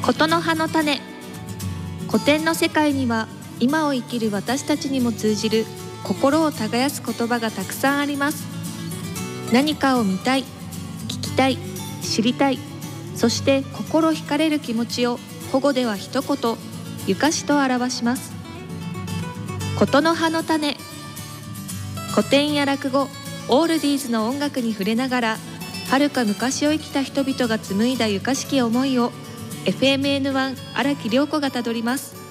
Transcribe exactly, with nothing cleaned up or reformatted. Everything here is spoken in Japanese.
ことの葉の種。古典の世界には今を生きる私たちにも通じる心を耕す言葉がたくさんあります。何かを見たい、聞きたい、知りたい、そして心惹かれる気持ちを保護では一言、ゆかしと表します。ことの葉の種。古典や落語、オールディーズの音楽に触れながら、遥か昔を生きた人々が紡いだゆかしき思いを エフエムエヌワン 荒木涼子がたどります。